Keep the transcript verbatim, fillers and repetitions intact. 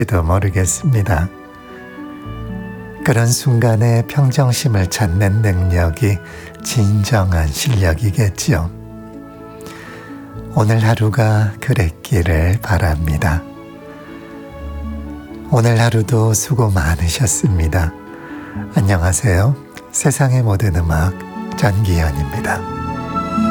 도 모르겠습니다. 그런 순간에 평정심을 찾는 능력이 진정한 실력이겠지요. 오늘 하루가 그랬기를 바랍니다. 오늘 하루도 수고 많으셨습니다. 안녕하세요. 세상의 모든 음악 전기현입니다.